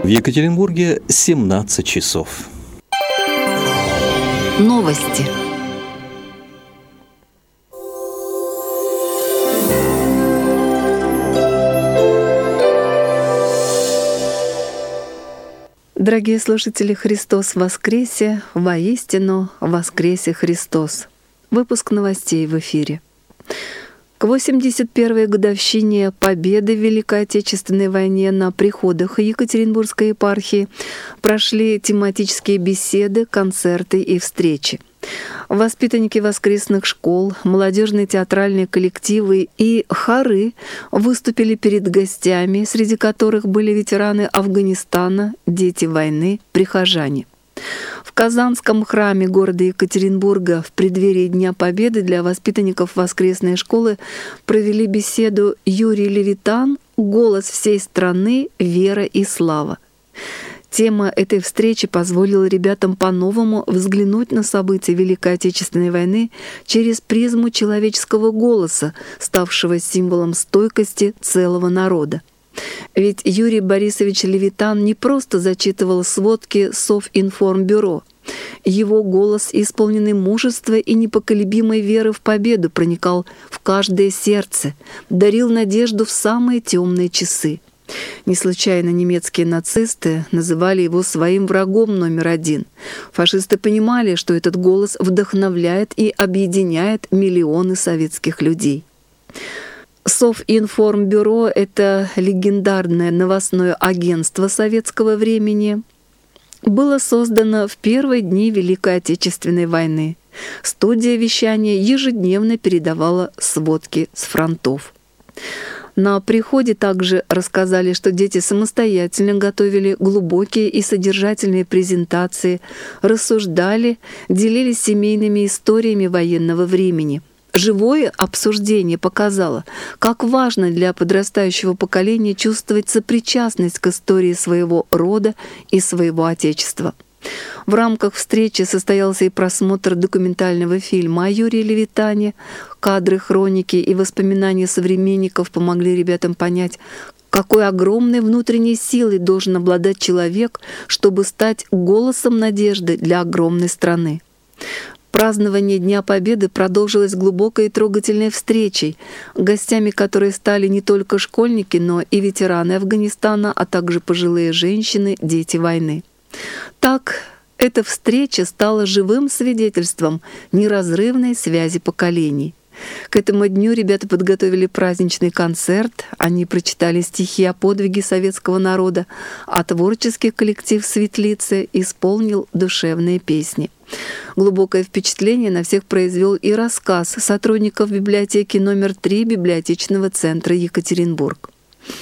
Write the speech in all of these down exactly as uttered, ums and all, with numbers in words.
Екатеринбурге семнадцать часов. Новости. Дорогие слушатели, Христос воскресе, воистину воскресе Христос. Выпуск новостей в эфире. К восемьдесят первой годовщине победы в Великой Отечественной войне на приходах Екатеринбургской епархии прошли тематические беседы, концерты и встречи. Воспитанники воскресных школ, молодежные театральные коллективы и хоры выступили перед гостями, среди которых были ветераны Афганистана, дети войны, прихожане. В Казанском храме города Екатеринбурга в преддверии Дня Победы для воспитанников воскресной школы провели беседу «Юрий Левитан. Голос всей страны. Вера и слава». Тема этой встречи позволила ребятам по-новому взглянуть на события Великой Отечественной войны через призму человеческого голоса, ставшего символом стойкости целого народа. Ведь Юрий Борисович Левитан не просто зачитывал сводки Совинформбюро. Его голос, исполненный мужества и непоколебимой веры в победу, проникал в каждое сердце, дарил надежду в самые темные часы. Не случайно немецкие нацисты называли его своим врагом номер один. Фашисты понимали, что этот голос вдохновляет и объединяет миллионы советских людей. Совинформбюро — это легендарное новостное агентство советского времени. Было создано в первые дни Великой Отечественной войны. Студия вещания ежедневно передавала сводки с фронтов. На приходе также рассказали, что дети самостоятельно готовили глубокие и содержательные презентации, рассуждали, делились семейными историями военного времени. Живое обсуждение показало, как важно для подрастающего поколения чувствовать сопричастность к истории своего рода и своего отечества. В рамках встречи состоялся и просмотр документального фильма о Юрии Левитане. Кадры, хроники и воспоминания современников помогли ребятам понять, какой огромной внутренней силой должен обладать человек, чтобы стать голосом надежды для огромной страны. Празднование Дня Победы продолжилось глубокой и трогательной встречей, гостями которой стали не только школьники, но и ветераны Афганистана, а также пожилые женщины, дети войны. Так, эта встреча стала живым свидетельством неразрывной связи поколений. К этому дню ребята подготовили праздничный концерт, они прочитали стихи о подвиге советского народа, а творческий коллектив «Светлицы» исполнил душевные песни. Глубокое впечатление на всех произвел и рассказ сотрудников библиотеки номер три библиотечного центра Екатеринбург.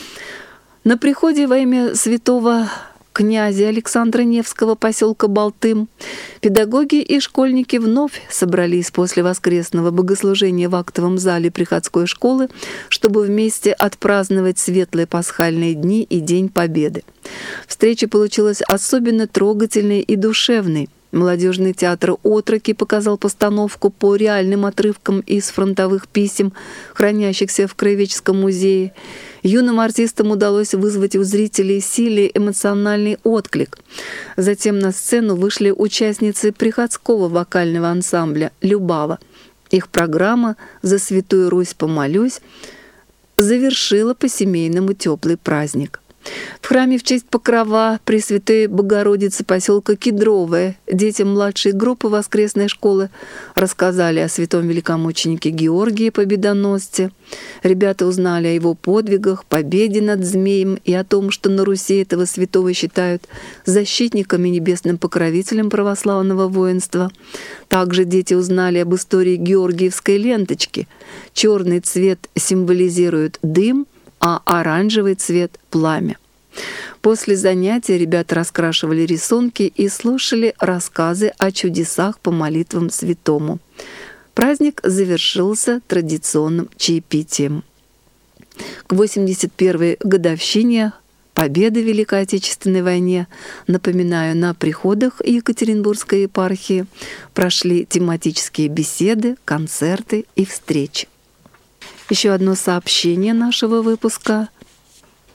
На приходе во имя святого князя Александра Невского поселка Балтым педагоги и школьники вновь собрались после воскресного богослужения в актовом зале приходской школы, чтобы вместе отпраздновать светлые пасхальные дни и День Победы. Встреча получилась особенно трогательной и душевной. Молодежный театр «Отроки» показал постановку по реальным отрывкам из фронтовых писем, хранящихся в Краеведческом музее. Юным артистам удалось вызвать у зрителей сильный эмоциональный отклик. Затем на сцену вышли участницы приходского вокального ансамбля «Любава». Их программа «За святую Русь помолюсь» завершила по-семейному теплый праздник. В храме в честь Покрова Пресвятой Богородицы поселка Кедровое детям младшей группы воскресной школы рассказали о святом великомученике Георгии Победоносце. Ребята узнали о его подвигах, победе над змеем и о том, что на Руси этого святого считают защитником и небесным покровителем православного воинства. Также дети узнали об истории Георгиевской ленточки. Черный цвет символизирует дым, а оранжевый цвет — пламя. После занятия ребята раскрашивали рисунки и слушали рассказы о чудесах по молитвам святому. Праздник завершился традиционным чаепитием. К восемьдесят первой годовщине Победы в Великой Отечественной войне, напоминаю, на приходах Екатеринбургской епархии прошли тематические беседы, концерты и встречи. Еще одно сообщение нашего выпуска.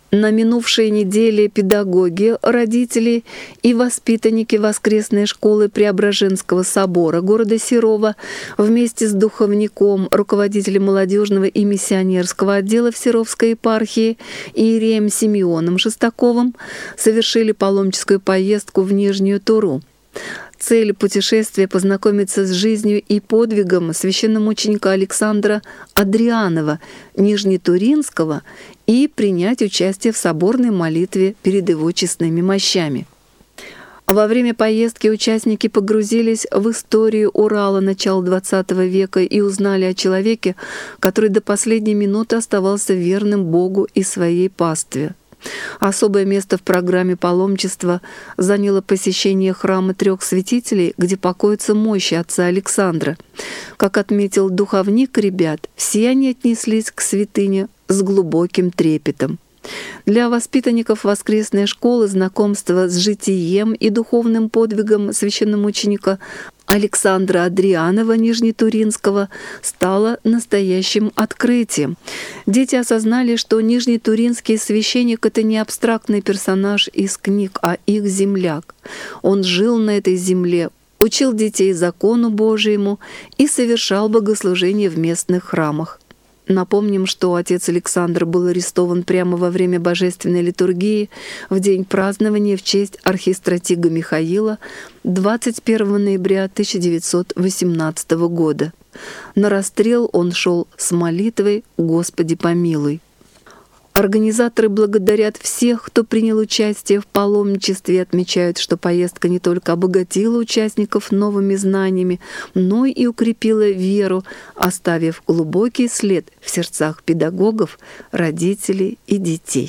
На минувшей неделе педагоги, родители и воспитанники воскресной школы Преображенского собора города Серова вместе с духовником, руководителем молодежного и миссионерского отдела в Серовской епархии иереем Симеоном Шестаковым совершили паломническую поездку в Нижнюю Туру. Цель путешествия — познакомиться с жизнью и подвигом священномученика Александра Адрианова, Нижнетуринского, и принять участие в соборной молитве перед его честными мощами. Во время поездки участники погрузились в историю Урала начала двадцатого века и узнали о человеке, который до последней минуты оставался верным Богу и своей пастве. Особое место в программе паломничества заняло посещение храма трех святителей, где покоятся мощи отца Александра. Как отметил духовник ребят, все они отнеслись к святыне с глубоким трепетом. Для воспитанников воскресной школы знакомство с житием и духовным подвигом священномученика Александра Адрианова Нижнетуринского стало настоящим открытием. Дети осознали, что нижнетуринский священник — это не абстрактный персонаж из книг, а их земляк. Он жил на этой земле, учил детей закону Божьему и совершал богослужения в местных храмах. Напомним, что отец Александр был арестован прямо во время божественной литургии в день празднования в честь архистратига Михаила двадцать первого ноября тысяча девятьсот восемнадцатого года. На расстрел он шел с молитвой «Господи помилуй». Организаторы благодарят всех, кто принял участие в паломничестве, и отмечают, что поездка не только обогатила участников новыми знаниями, но и укрепила веру, оставив глубокий след в сердцах педагогов, родителей и детей.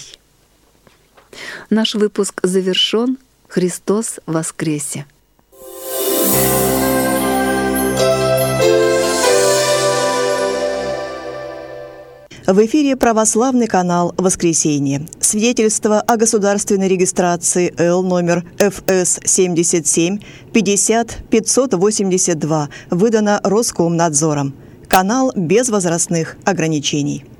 Наш выпуск завершен. Христос воскресе! В эфире православный канал «Воскресенье». Свидетельство о государственной регистрации Л номер Ф С семьдесят семь пятьдесят пятьсот восемьдесят два выдано Роскомнадзором. Канал без возрастных ограничений.